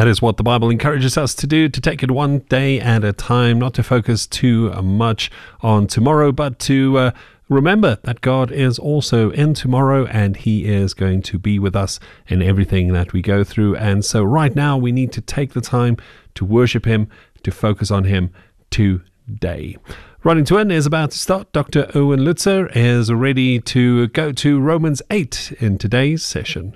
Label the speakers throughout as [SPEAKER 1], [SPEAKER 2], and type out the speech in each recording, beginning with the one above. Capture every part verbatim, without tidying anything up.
[SPEAKER 1] That is what the Bible encourages us to do, to take it one day at a time, not to focus too much on tomorrow, but to uh, remember that God is also in tomorrow and He is going to be with us in everything that we go through. And so right now we need to take the time to worship Him, to focus on Him today. Running to End is about to start. Doctor Erwin Lutzer is ready to go to Romans eight in today's session.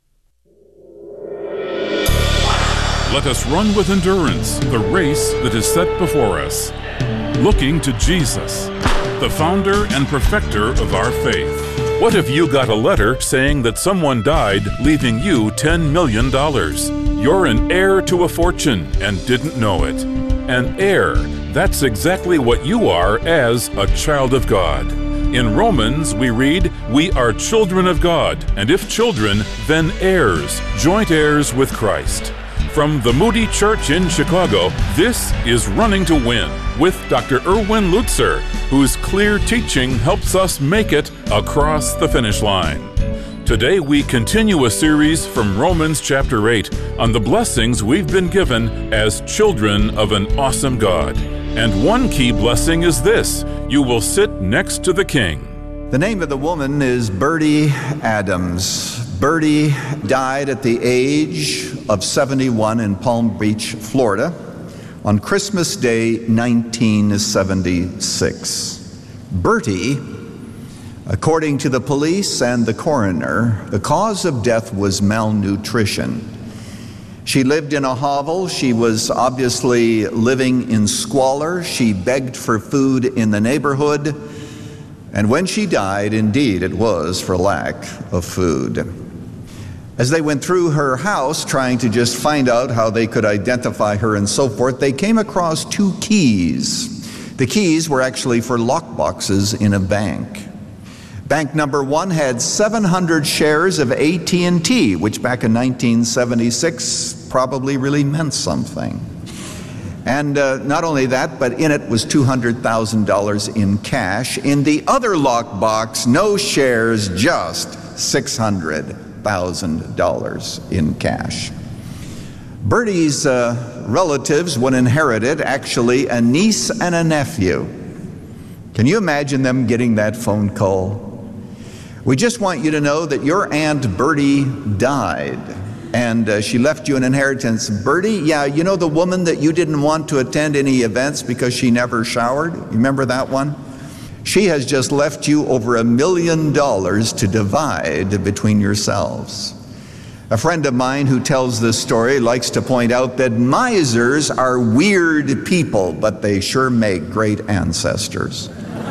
[SPEAKER 2] Let us run with endurance the race that is set before us, looking to Jesus, the founder and perfecter of our faith. What if you got a letter saying that someone died, leaving you ten million dollars? You're an heir to a fortune and didn't know it. An heir, that's exactly what you are as a child of God. In Romans, we read, "We are children of God, and if children, then heirs, joint heirs with Christ." From the Moody Church in Chicago, this is Running to Win with Doctor Erwin Lutzer, whose clear teaching helps us make it across the finish line. Today we continue a series from Romans chapter eight on the blessings we've been given as children of an awesome God. And one key blessing is this: you will sit next to the King.
[SPEAKER 3] The name of the woman is Bertie Adams. Bertie died at the age of seventy-one in Palm Beach, Florida, on Christmas Day, nineteen seventy-six. Bertie, according to the police and the coroner, the cause of death was malnutrition. She lived in a hovel. She was obviously living in squalor. She begged for food in the neighborhood. And when she died, indeed, it was for lack of food. As they went through her house, trying to just find out how they could identify her and so forth, they came across two keys. The keys were actually for lock boxes in a bank. Bank number one had seven hundred shares of A T and T, which back in nineteen seventy-six probably really meant something. And uh, not only that, but in it was two hundred thousand dollars in cash. In the other lock box, no shares, just six hundred thousand dollars in cash. Bertie's uh, relatives would inherit it, actually a niece and a nephew. Can you imagine them getting that phone call? We just want you to know that your Aunt Bertie died, and uh, she left you an inheritance. Bertie, yeah, you know the woman that you didn't want to attend any events because she never showered? You remember that one? She has just left you over a million dollars to divide between yourselves. A friend of mine who tells this story likes to point out that misers are weird people, but they sure make great ancestors.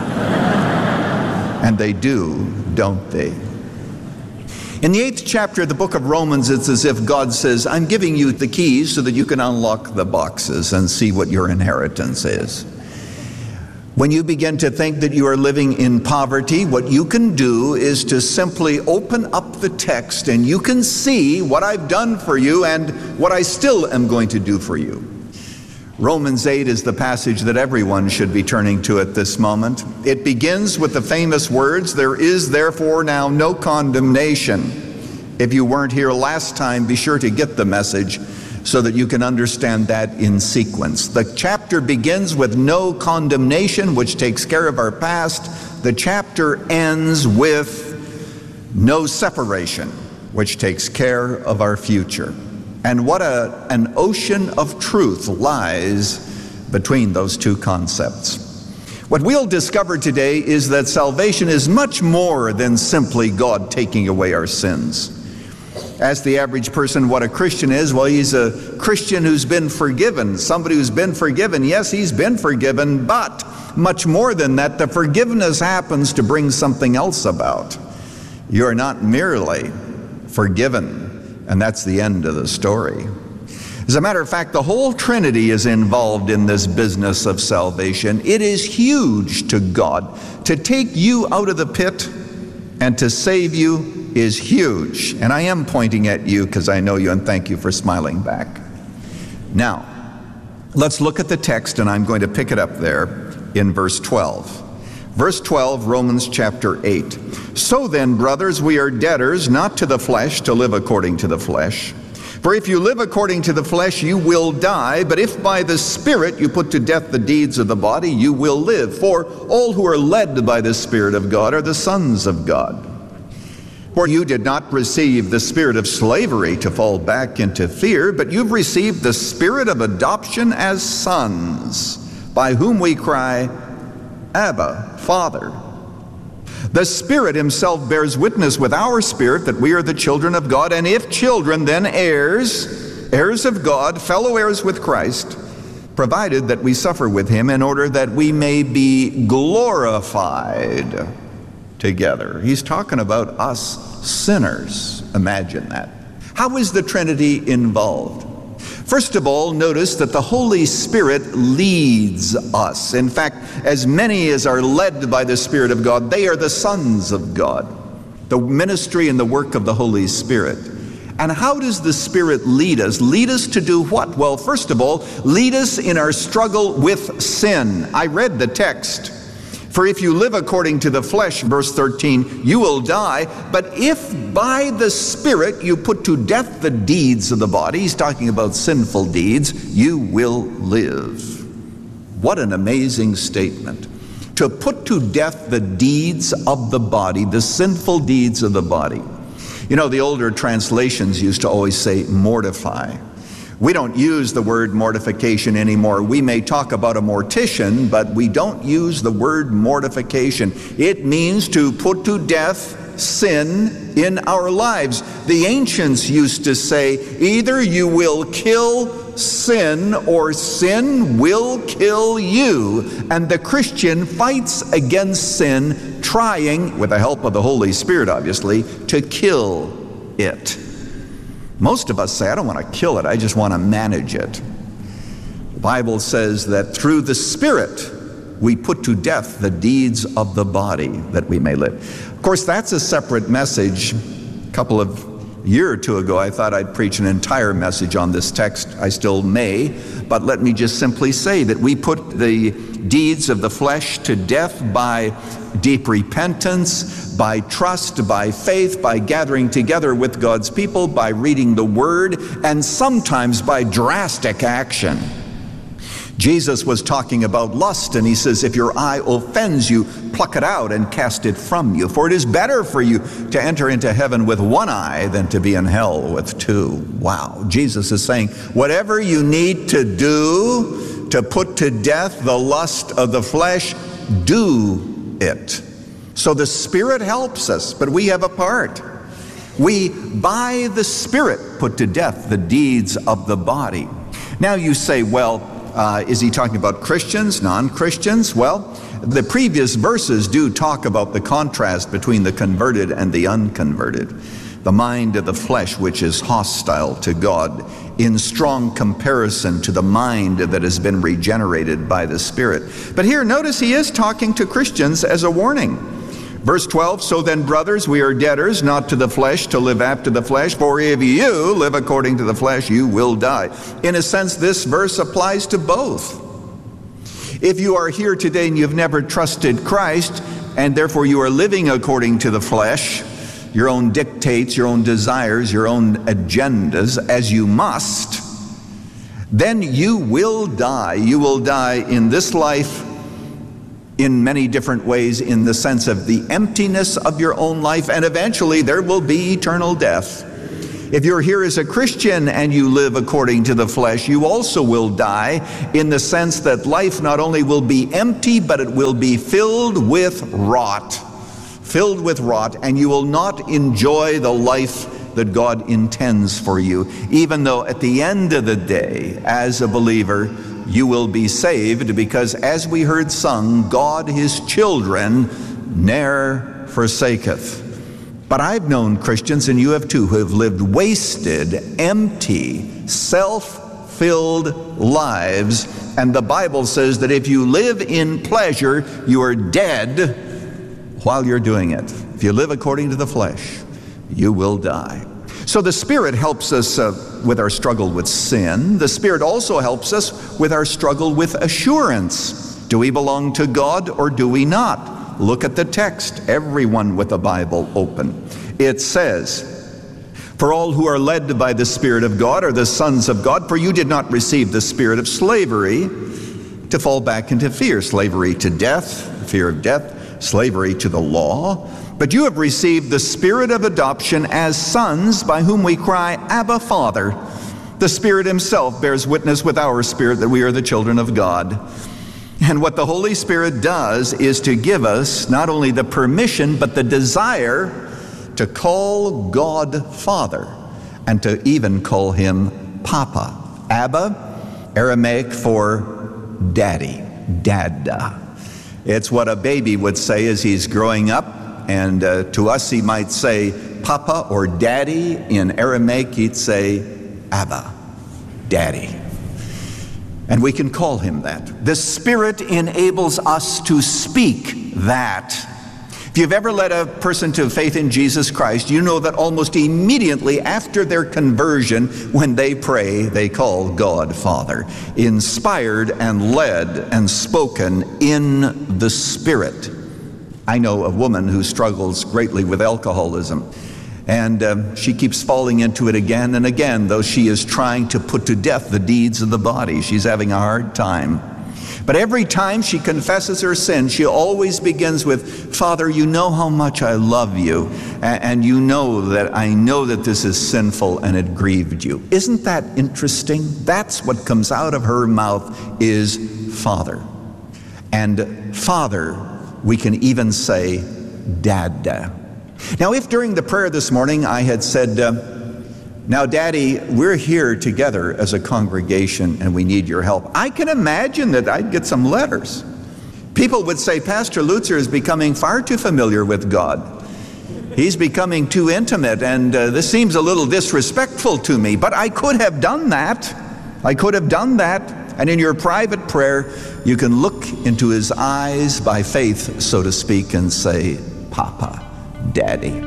[SPEAKER 3] And they do, don't they? In the eighth chapter of the book of Romans, it's as if God says, I'm giving you the keys so that you can unlock the boxes and see what your inheritance is. When you begin to think that you are living in poverty, what you can do is to simply open up the text and you can see what I've done for you and what I still am going to do for you. Romans eight is the passage that everyone should be turning to at this moment. It begins with the famous words, there is therefore now no condemnation. If you weren't here last time, be sure to get the message so that you can understand that in sequence. The chapter begins with no condemnation, which takes care of our past. The chapter ends with no separation, which takes care of our future. And what a, an ocean of truth lies between those two concepts. What we'll discover today is that salvation is much more than simply God taking away our sins. Ask the average person what a Christian is. Well, he's a Christian who's been forgiven. Somebody who's been forgiven. Yes, he's been forgiven, but much more than that, the forgiveness happens to bring something else about. You're not merely forgiven, and that's the end of the story. As a matter of fact, the whole Trinity is involved in this business of salvation. It is huge to God. To take you out of the pit and to save you is huge. And I am pointing at you because I know you, and thank you for smiling back. Now, let's look at the text, and I'm going to pick it up there in verse twelve. Verse twelve, Romans chapter eight. So then, brothers, we are debtors, not to the flesh, to live according to the flesh. For if you live according to the flesh, you will die. But if by the Spirit you put to death the deeds of the body, you will live. For all who are led by the Spirit of God are the sons of God. For you did not receive the spirit of slavery to fall back into fear, but you've received the spirit of adoption as sons, by whom we cry, Abba, Father. The Spirit himself bears witness with our spirit that we are the children of God, and if children, then heirs, heirs of God, fellow heirs with Christ, provided that we suffer with him in order that we may be glorified together. He's talking about us sinners. Imagine that. How is the Trinity involved? First of all, notice that the Holy Spirit leads us. In fact, as many as are led by the Spirit of God, they are the sons of God. The ministry and the work of the Holy Spirit. And how does the Spirit lead us? Lead us to do what? Well, first of all, lead us in our struggle with sin. I read the text. For if you live according to the flesh, verse thirteen, you will die. But if by the Spirit you put to death the deeds of the body, he's talking about sinful deeds, you will live. What an amazing statement. To put to death the deeds of the body, the sinful deeds of the body. You know, the older translations used to always say mortify. We don't use the word mortification anymore. We may talk about a mortician, but we don't use the word mortification. It means to put to death sin in our lives. The ancients used to say, either you will kill sin or sin will kill you. And the Christian fights against sin, trying, with the help of the Holy Spirit obviously, to kill it. Most of us say, I don't want to kill it, I just want to manage it. The Bible says that through the Spirit we put to death the deeds of the body that we may live. Of course, that's a separate message. A couple of year or two ago, I thought I'd preach an entire message on this text. I still may, but let me just simply say that we put the deeds of the flesh to death by deep repentance, by trust, by faith, by gathering together with God's people, by reading the Word, and sometimes by drastic action. Jesus was talking about lust, and he says, if your eye offends you, pluck it out and cast it from you. For it is better for you to enter into heaven with one eye than to be in hell with two. Wow. Jesus is saying, whatever you need to do to put to death the lust of the flesh, do it. So the Spirit helps us, but we have a part. We, by the Spirit, put to death the deeds of the body. Now you say, well, Uh, is he talking about Christians, non-Christians? Well, the previous verses do talk about the contrast between the converted and the unconverted. The mind of the flesh, which is hostile to God, in strong comparison to the mind that has been regenerated by the Spirit. But here, notice he is talking to Christians as a warning. Verse twelve, so then, brothers, we are debtors, not to the flesh, to live after the flesh. For if you live according to the flesh, you will die. In a sense, this verse applies to both. If you are here today and you've never trusted Christ, and therefore you are living according to the flesh, your own dictates, your own desires, your own agendas, as you must, then you will die. You will die in this life in many different ways, in the sense of the emptiness of your own life, and eventually there will be eternal death. If you're here as a Christian and you live according to the flesh, you also will die, in the sense that life not only will be empty, but it will be filled with rot. Filled with rot, and you will not enjoy the life that God intends for you, even though at the end of the day, as a believer, you will be saved, because as we heard sung, God his children ne'er forsaketh. But I've known Christians, and you have too, who have lived wasted, empty, self-filled lives, and the Bible says that if you live in pleasure, you are dead while you're doing it. If you live according to the flesh, you will die. So the Spirit helps us uh, with our struggle with sin. The Spirit also helps us with our struggle with assurance. Do we belong to God or do we not? Look at the text. Everyone with a Bible open. It says, For all who are led by the Spirit of God are the sons of God, for you did not receive the spirit of slavery to fall back into fear, slavery to death, fear of death, slavery to the law, but you have received the Spirit of adoption as sons, by whom we cry, Abba, Father. The Spirit himself bears witness with our spirit that we are the children of God. And what the Holy Spirit does is to give us not only the permission, but the desire to call God Father, and to even call him Papa. Abba, Aramaic for daddy, dada. It's what a baby would say as he's growing up, and uh, to us he might say Papa or Daddy. In Aramaic he'd say Abba, Daddy. And we can call him that. The Spirit enables us to speak that. If you've ever led a person to faith in Jesus Christ, you know that almost immediately after their conversion, when they pray, they call God Father, inspired and led and spoken in the Spirit. I know a woman who struggles greatly with alcoholism, and um, she keeps falling into it again and again, though she is trying to put to death the deeds of the body. She's having a hard time. But every time she confesses her sin, she always begins with, Father, you know how much I love you, and you know that I know that this is sinful and it grieved you. Isn't that interesting? That's what comes out of her mouth is Father. And Father, we can even say Dada. Now, if during the prayer this morning I had said, uh, now, Daddy, we're here together as a congregation and we need your help, I can imagine that I'd get some letters. People would say, Pastor Lutzer is becoming far too familiar with God. He's becoming too intimate, and uh, this seems a little disrespectful to me. But I could have done that. I could have done that. And in your private prayer, you can look into his eyes by faith, so to speak, and say, Papa, Daddy.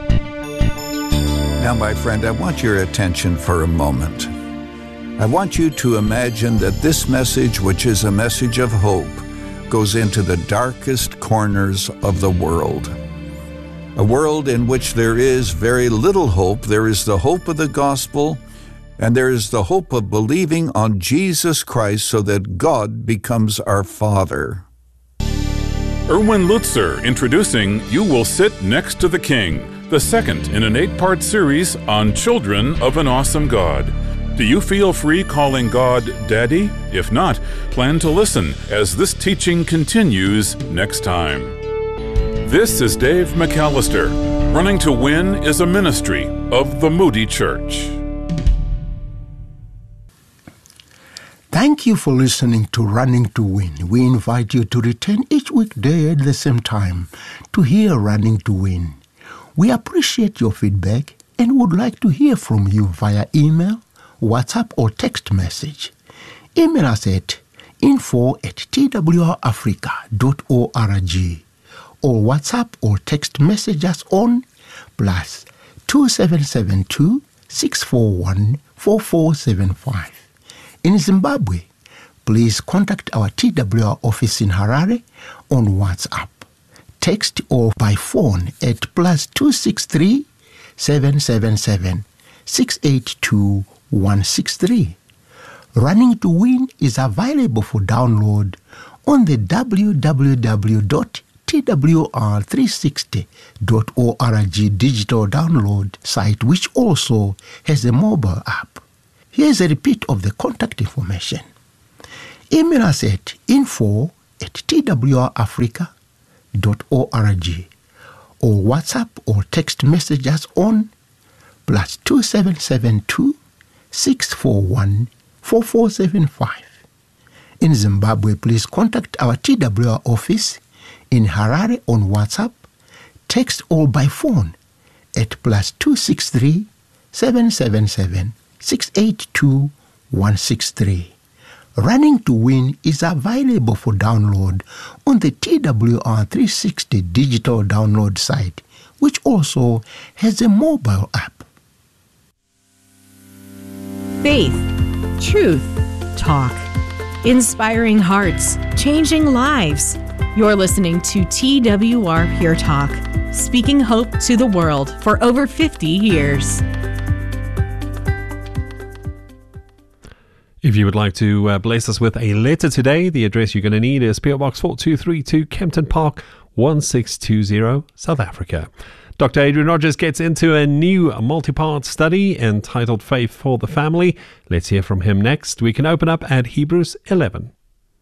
[SPEAKER 3] Now, my friend, I want your attention for a moment. I want you to imagine that this message, which is a message of hope, goes into the darkest corners of the world. A world in which there is very little hope. There is the hope of the gospel, and there is the hope of believing on Jesus Christ so that God becomes our Father.
[SPEAKER 2] Erwin Lutzer introducing You Will Sit Next to the King, the second in an eight-part series on Children of an Awesome God. Do you feel free calling God Daddy? If not, plan to listen as this teaching continues next time. This is Dave McAllister. Running to Win is a ministry of the Moody Church.
[SPEAKER 4] Thank you for listening to Running to Win. We invite you to return each weekday at the same time to hear Running to Win. We appreciate your feedback and would like to hear from you via email, WhatsApp, or text message. Email us at info at t w r africa dot org or WhatsApp or text message us on plus two seven seven two, six four one, four four seven five. In Zimbabwe, please contact our T W R office in Harare on WhatsApp, text, or by phone at plus two six three, seven seven seven, six eight two, one six three. Running to Win is available for download on the w w w dot t w r three sixty dot org digital download site, which also has a mobile app. Here's a repeat of the contact information. Email us at info at t w r africa dot org or WhatsApp or text message us on plus two seven seven two, six four one, four four seven five. In Zimbabwe, please contact our T W R office in Harare on WhatsApp, text, or by phone at plus two six three, seven seven seven, six eight two, one six three. Running to Win is available for download on the T W R three sixty digital download site, which also has a mobile app.
[SPEAKER 5] Faith, truth, talk, inspiring hearts, changing lives. You're listening to T W R Pure Talk, speaking hope to the world for over fifty years.
[SPEAKER 1] If you would like to uh, bless us with a letter today, the address you're going to need is P O Box four two three two, Kempton Park, one six two zero, South Africa. Doctor Adrian Rogers gets into a new multi-part study entitled Faith for the Family. Let's hear from him next. We can open up at Hebrews eleven.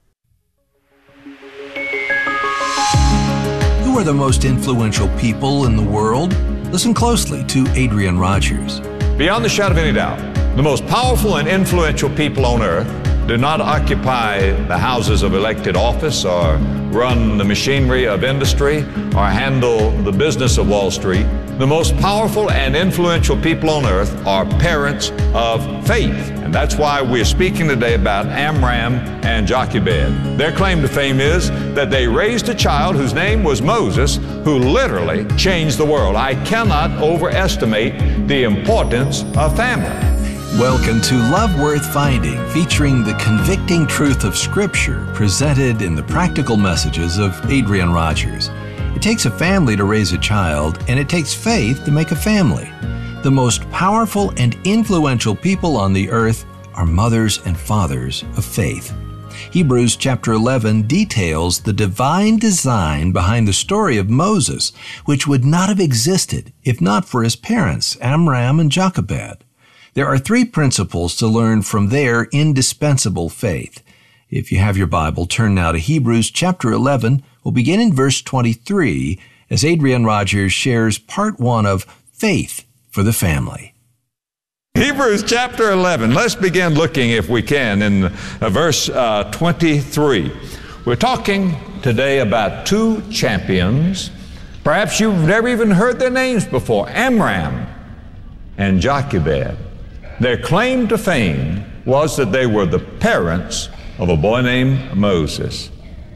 [SPEAKER 6] Who are the most influential people in the world? Listen closely to Adrian Rogers.
[SPEAKER 7] Beyond the shadow of any doubt, the most powerful and influential people on earth do not occupy the houses of elected office or run the machinery of industry or handle the business of Wall Street. The most powerful and influential people on earth are parents of faith. And that's why we're speaking today about Amram and Jochebed. Their claim to fame is that they raised a child whose name was Moses, who literally changed the world. I cannot overestimate the importance of family.
[SPEAKER 6] Welcome to Love Worth Finding, featuring the convicting truth of Scripture presented in the practical messages of Adrian Rogers. It takes a family to raise a child, and it takes faith to make a family. The most powerful and influential people on the earth are mothers and fathers of faith. Hebrews chapter eleven details the divine design behind the story of Moses, which would not have existed if not for his parents, Amram and Jochebed. There are three principles to learn from their indispensable faith. If you have your Bible, turn now to Hebrews chapter eleven. We'll begin in verse twenty-three as Adrian Rogers shares part one of Faith for the Family.
[SPEAKER 7] Hebrews chapter eleven. Let's begin looking, if we can, in uh, verse uh, twenty-three. We're talking today about two champions. Perhaps you've never even heard their names before, Amram and Jochebed. Their claim to fame was that they were the parents of a boy named Moses.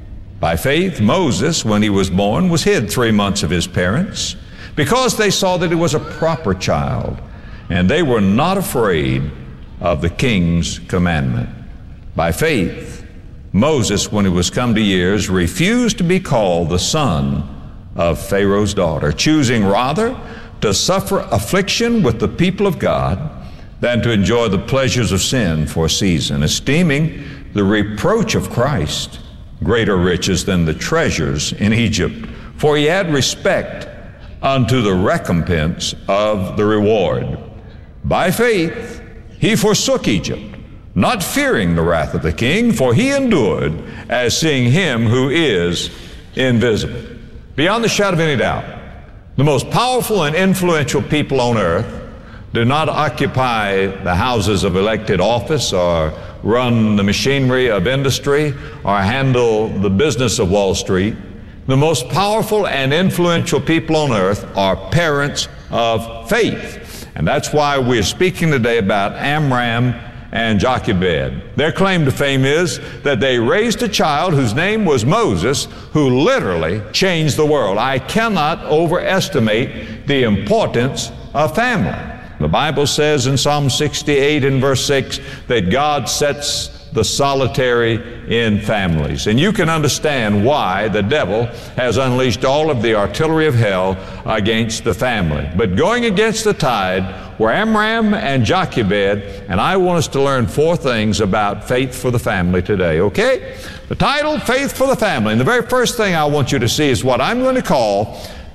[SPEAKER 7] By faith, Moses, when he was born, was hid three months of his parents because they saw that he was a proper child, and they were not afraid of the king's commandment. By faith, Moses, when he was come to years, refused to be called the son of Pharaoh's daughter, choosing rather to suffer affliction with the people of God than to enjoy the pleasures of sin for a season, esteeming the reproach of Christ greater riches than the treasures in Egypt. For he had respect unto the recompense of the reward. By faith he forsook Egypt, not fearing the wrath of the king, for he endured as seeing him who is invisible. Beyond the shadow of any doubt, the most powerful and influential people on earth do not occupy the houses of elected office or run the machinery of industry or handle the business of Wall Street. The most powerful and influential people on earth are parents of faith. And that's why we're speaking today about Amram and Jochebed. Their claim to fame is that they raised a child whose name was Moses, who literally changed the world. I cannot overestimate the importance of family. The Bible says in Psalm sixty-eight and verse six that God sets the solitary in families. And you can understand why the devil has unleashed all of the artillery of hell against the family. But going against the tide were Amram and Jochebed, and I want us to learn four things about faith for the family today, okay? The title, Faith for the Family. And the very first thing I want you to see is what I'm going to call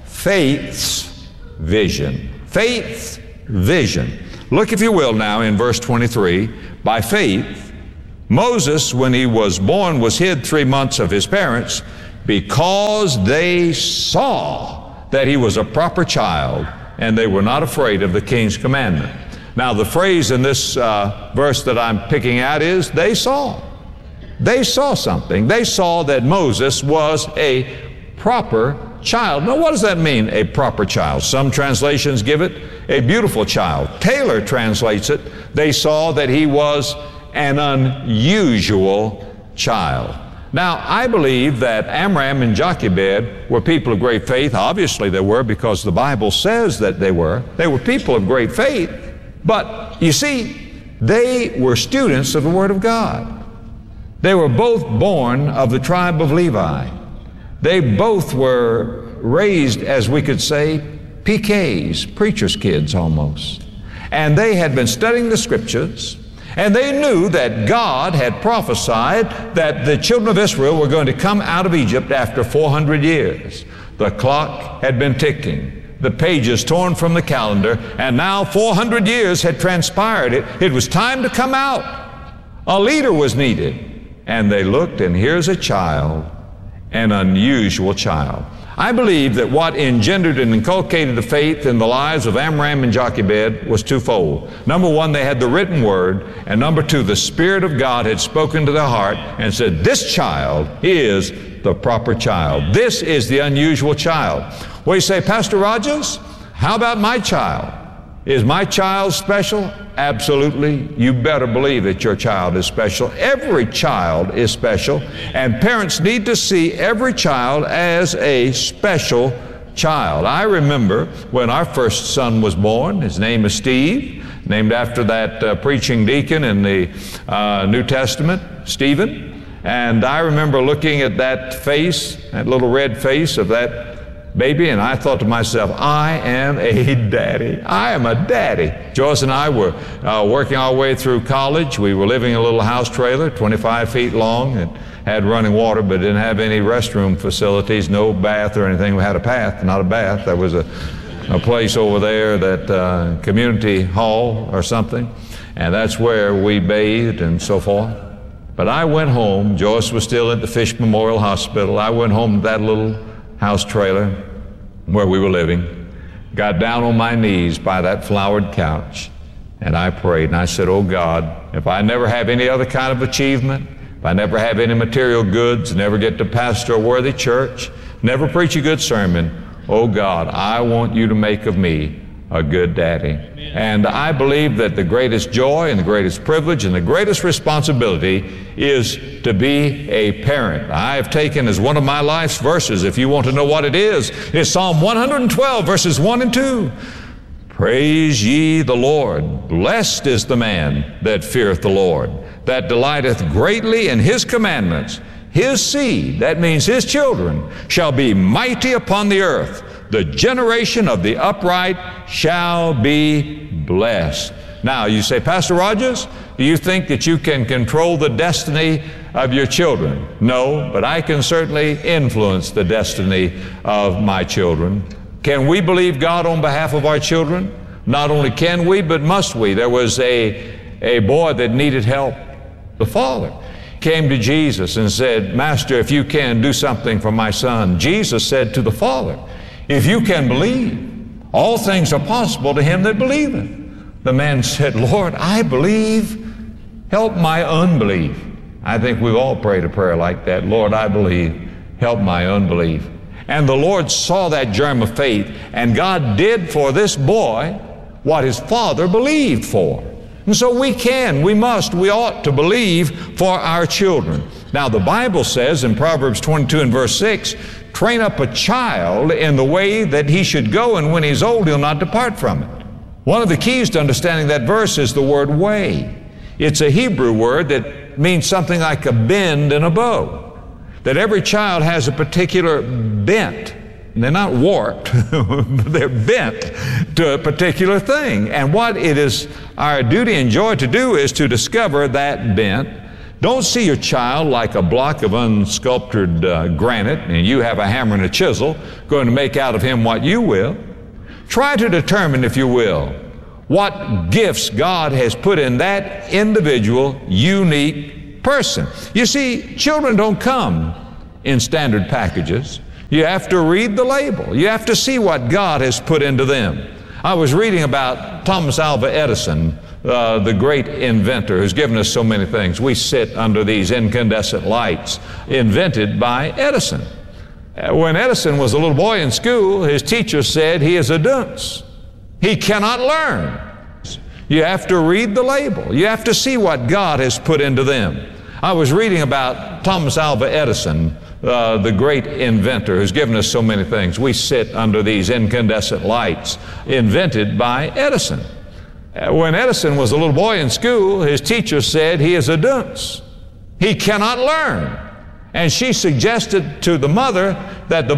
[SPEAKER 7] faith's vision. Faith's vision. Look, if you will, now in verse twenty-three. By faith, Moses, when he was born, was hid three months of his parents because they saw that he was a proper child, and they were not afraid of the king's commandment. Now, the phrase in this uh, verse that I'm picking out is, they saw. They saw something. They saw that Moses was a proper child. Now, what does that mean, a proper child? Some translations give it a beautiful child. Taylor translates it, they saw that he was an unusual child. Now, I believe that Amram and Jochebed were people of great faith. Obviously they were, because the Bible says that they were. They were people of great faith. But, you see, they were students of the Word of God. They were both born of the tribe of Levi. They both were raised, as we could say, P Ks, preacher's kids almost. And they had been studying the Scriptures, And they knew that God had prophesied that the children of Israel were going to come out of Egypt after four hundred years. The clock had been ticking, the pages torn from the calendar, and now four hundred years had transpired. It, it was time to come out. A leader was needed. And they looked, and here's a child, an unusual child. I believe that what engendered and inculcated the faith in the lives of Amram and Jochebed was twofold. Number one, they had the written word, and number two, the Spirit of God had spoken to their heart and said, this child is the proper child. This is the unusual child. Well, you say, Pastor Rogers, how about my child? Is my child special? Absolutely. You better believe that your child is special. Every child is special, and parents need to see every child as a special child. I remember when our first son was born. His name is Steve, named after that uh, preaching deacon in the uh, New Testament, Stephen. And I remember looking at that face, that little red face of that baby, and I thought to myself, I am a daddy. I am a daddy. Joyce and I were uh, working our way through college. We were living in a little house trailer, twenty-five feet long, and had running water, but didn't have any restroom facilities, no bath or anything. We had a path, not a bath. There was a, a place over there, that uh, community hall or something, and that's where we bathed and so forth. But I went home. Joyce was still at the Fish Memorial Hospital. I went home to that little house trailer where we were living, got down on my knees by that flowered couch, and I prayed, and I said, oh God, if I never have any other kind of achievement, if I never have any material goods, never get to pastor a worthy church, never preach a good sermon, oh God, I want you to make of me a good daddy. And I believe that the greatest joy and the greatest privilege and the greatest responsibility is to be a parent. I have taken as one of my life's verses, if you want to know what it is, it's Psalm one hundred twelve, verses one and two. Praise ye the Lord. Blessed is the man that feareth the Lord, that delighteth greatly in his commandments. His seed, that means his children, shall be mighty upon the earth. The generation of the upright shall be blessed. Now, you say, Pastor Rogers, do you think that you can control the destiny of your children? No, but I can certainly influence the destiny of my children. Can we believe God on behalf of our children? Not only can we, but must we. There was a, a boy that needed help. The father came to Jesus and said, Master, if you can, do something for my son. Jesus said to the father, if you can believe, all things are possible to him that believeth. The man said, Lord, I believe, help my unbelief. I think we've all prayed a prayer like that. Lord, I believe, help my unbelief. And the Lord saw that germ of faith, and God did for this boy what his father believed for. And so we can, we must, we ought to believe for our children. Now, the Bible says in Proverbs twenty-two and verse six, train up a child in the way that he should go, and when he's old, he'll not depart from it. One of the keys to understanding that verse is the word way. It's a Hebrew word that means something like a bend and a bow. That every child has a particular bent. And they're not warped, they're bent to a particular thing. And what it is our duty and joy to do is to discover that bent. Don't see your child like a block of unsculptured uh, granite, and you have a hammer and a chisel going to make out of him what you will. Try to determine, if you will, what gifts God has put in that individual, unique person. You see, children don't come in standard packages. You have to read the label. You have to see what God has put into them. I was reading about Thomas Alva Edison, uh, the great inventor who's given us so many things. We sit under these incandescent lights invented by Edison. When Edison was a little boy in school, his teacher said he is a dunce. He cannot learn. You have to read the label. You have to see what God has put into them. I was reading about Thomas Alva Edison, uh, the great inventor who's given us so many things. We sit under these incandescent lights invented by Edison. When Edison was a little boy in school, his teacher said he is a dunce. He cannot learn. And she suggested to the mother that the